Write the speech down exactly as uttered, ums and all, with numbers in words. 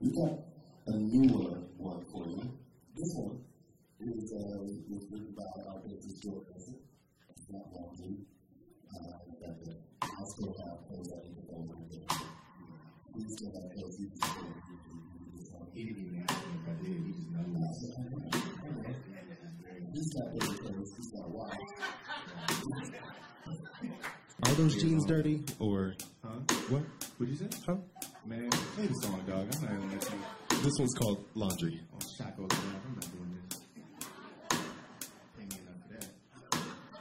We got a newer one for you. This one is uh, was written by our business George Benson. It's not laundry. Uh, that the, I still have those that need to go over there. We still have those you can go over. He didn't even ask me if I did. He just knows. He's got those clothes. He's got wives. Are those jeans dirty or huh? What? What'd you say? Huh? Man, play the song, dog. I'm not gonna let you. This one's called Laundry. Oh, Shackles, man.